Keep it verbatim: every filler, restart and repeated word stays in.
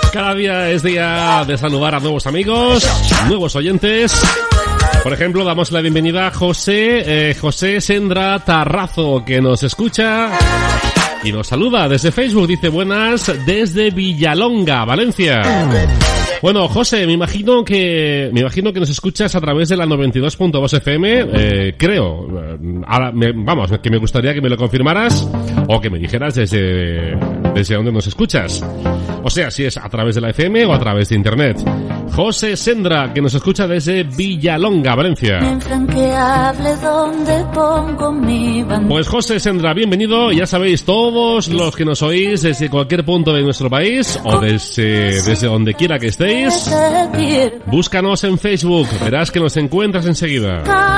Cada día es día de saludar a nuevos amigos, nuevos oyentes. Por ejemplo, damos la bienvenida a José, eh, José Sendra Tarrazo, que nos escucha y nos saluda desde Facebook. Dice buenas desde Villalonga, Valencia. Bueno, José, me imagino que me imagino que nos escuchas a través de la noventa y dos punto dos F M, eh, creo. Ahora, me, vamos, que me gustaría que me lo confirmaras o que me dijeras desde desde dónde nos escuchas. O sea, si es a través de la F M o a través de internet. José Sendra, que nos escucha desde Villalonga, Valencia. Pues José Sendra, bienvenido. Ya sabéis, todos los que nos oís desde cualquier punto de nuestro país o desde, desde donde quiera que estéis, búscanos en Facebook, verás que nos encuentras enseguida.